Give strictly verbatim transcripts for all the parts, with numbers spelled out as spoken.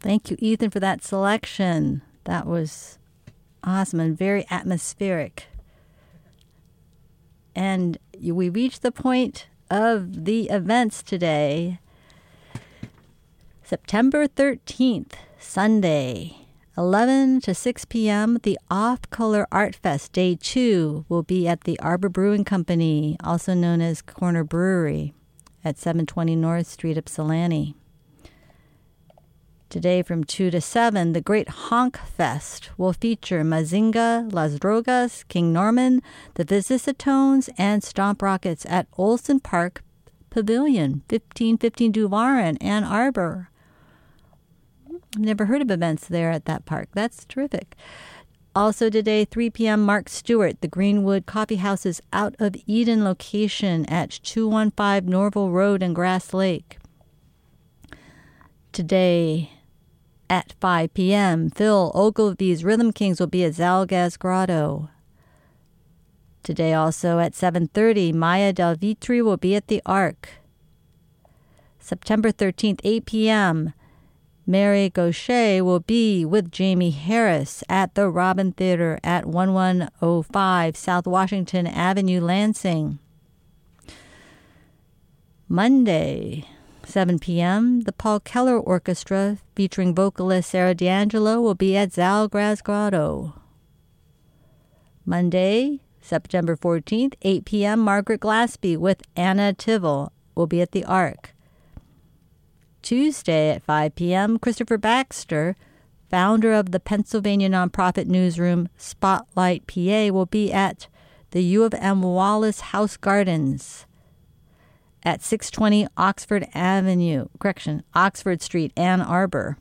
Thank you, Ethan, for that selection. That was awesome and very atmospheric. And we reached the point of the events today. September thirteenth, Sunday, eleven to six p.m., the Off Color Art Fest Day two will be at the Arbor Brewing Company, also known as Corner Brewery, at seven twenty North Street, Ypsilanti. Today from two to seven, the Great Honk Fest will feature Mazinga, Las Drogas, King Norman, the Visitones, and Stomp Rockets at Olson Park Pavilion, fifteen fifteen Duvar in Ann Arbor. I've never heard of events there at that park. That's terrific. Also today, three p.m., Mark Stewart, the Greenwood Coffee House's Out of Eden location at two fifteen Norville Road in Grass Lake. Today at five p.m., Phil Ogilvy's Rhythm Kings will be at Zalgaz Grotto. Today also at seven thirty, Maya Del Vitri will be at the Ark. September thirteenth, eight p.m., Mary Gaucher will be with Jamie Harris at the Robin Theater at eleven oh five South Washington Avenue, Lansing. Monday, seven p.m., the Paul Keller Orchestra featuring vocalist Sarah D'Angelo will be at Zalgaz Grotto. Monday, September fourteenth, eight p.m., Margaret Glaspie with Anna Tivell will be at the Ark. Tuesday at five p.m., Christopher Baxter, founder of the Pennsylvania nonprofit newsroom Spotlight P A, will be at the U of M Wallace House Gardens at six twenty Oxford Avenue, correction, Oxford Street, Ann Arbor.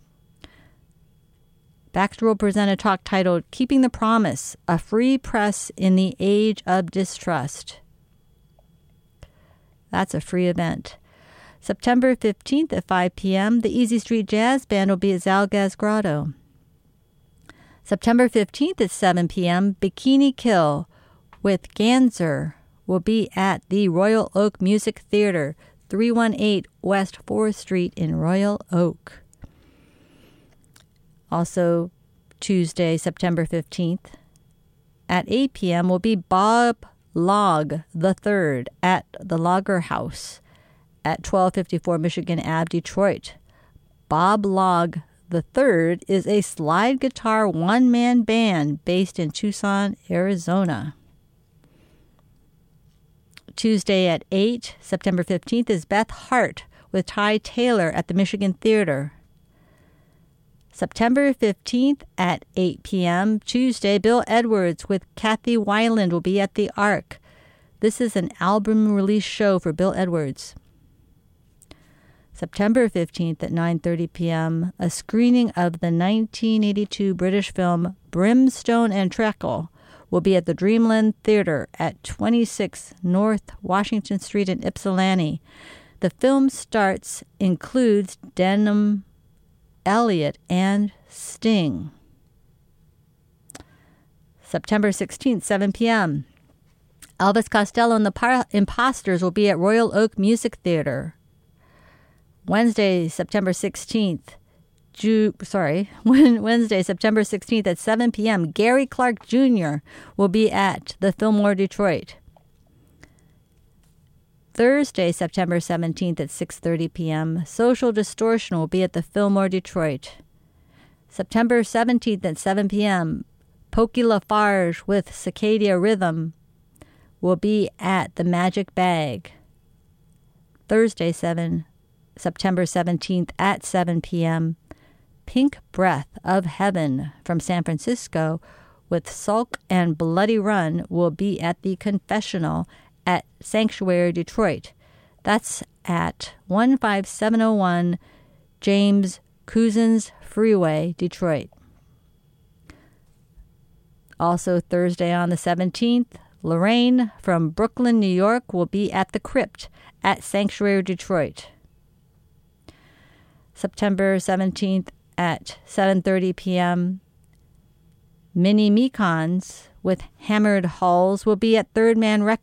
Baxter will present a talk titled Keeping the Promise, a Free Press in the Age of Distrust. That's a free event. September fifteenth at five p.m., the Easy Street Jazz Band will be at Zalgaz Grotto. September fifteenth at seven p.m., Bikini Kill with Ganser will be at the Royal Oak Music Theater, three eighteen West fourth Street in Royal Oak. Also, Tuesday, September fifteenth, at eight p.m. will be Bob Log the Third at the Lager House at twelve fifty-four Michigan Avenue, Detroit. Bob Log the Third is a slide guitar one-man band based in Tucson, Arizona. Tuesday at eight, September fifteenth, is Beth Hart with Ty Taylor at the Michigan Theater. September fifteenth at eight p.m., Tuesday, Bill Edwards with Kathy Weiland will be at the Ark. This is an album release show for Bill Edwards. September fifteenth at nine thirty p.m., a screening of the nineteen eighty-two British film Brimstone and Treacle will be at the Dreamland Theater at twenty-six North Washington Street in Ypsilanti. The film starts includes Denham Elliott and Sting. September sixteenth, seven p.m., Elvis Costello and the Par- Imposters will be at Royal Oak Music Theater. Wednesday, September sixteenth, Ju- sorry, Wednesday, September sixteenth at seven p.m., Gary Clark Junior will be at the Fillmore Detroit. Thursday, September seventeenth at six thirty p.m., Social Distortion will be at the Fillmore Detroit. September seventeenth at seven p.m., Pokey Lafarge with Cicadia Rhythm will be at the Magic Bag. Thursday, seven September seventeenth at seven p.m., Pink Breath of Heaven from San Francisco with Sulk and Bloody Run will be at the Confessional at Sanctuary Detroit. That's at one five seven oh one James Couzens Freeway, Detroit. Also Thursday on the seventeenth, Lorraine from Brooklyn, New York will be at the Crypt at Sanctuary Detroit. September seventeenth at seven thirty p.m., Mini Mekons with Hammered Hulls will be at Third Man Records